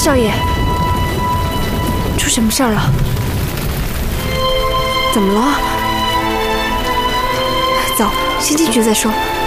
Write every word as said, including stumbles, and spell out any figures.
少爷，出什么事儿了？怎么了？走，先进去再说。